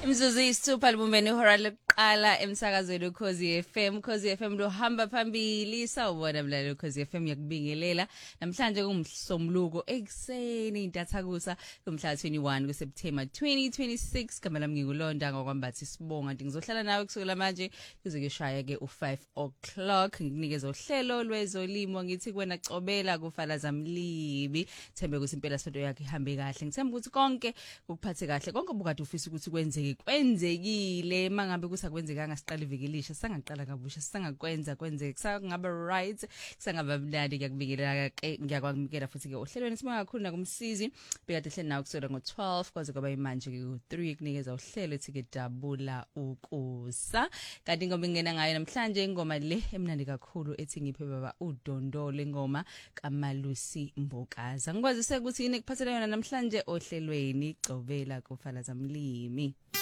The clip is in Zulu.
Mzuzu isithupha libumbene ihora lokuqala emsakazweni uKhosi FM. Ukhosi FM lohamba phambili. Sawubona mlaleli uKhosi FM yakubingelela. Namhlanje kungumhlomluko ekseni intathakusa kumhla 21 kuSeptember 2026. Kamala ngingulonda ngokwambathi sibonga nti ngizohlala nawe kusukela manje kuze kushaya ke u5 o'clock. Ngikunikeza uhlelo lwezolimo ngithi kuwena cobela kufala zamlibi. Thembe ukuthi impela sonto yakhe ihambe kahle. Ngithemba ukuthi konke ukuphathe kahle. Konke obukade ufisa ukuthi kwenzekile mangabe kusakwenzekanga siqala ivikilisha sangaqala kabusha sangakwenza kwenzeke kusangaba right kusangaba mnandi ngiyakubingelela ngiyakwamukela futhi ke ohlelweni sibonga kakhulu nakumsizi bekade hleli nawe kusukela ngo12 kwaze kwaba imanje ku3 kunikeza uhlelo ethi ke dabula ukusa kanti ingoma ingena ngayo namhlanje ingoma le emnandi kakhulu ethi ngiphe baba udondole ingoma kaMalusi Mbokaza ngikwazi ukuthi yini kuphathelene namhlanje ohlelweni cobela kufala zamlimi